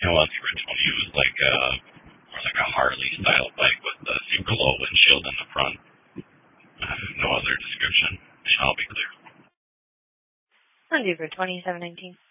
Well, the original view was like more like a Harley style bike with the super low windshield in the front. No other description. I'll be clear. Honda for 2719.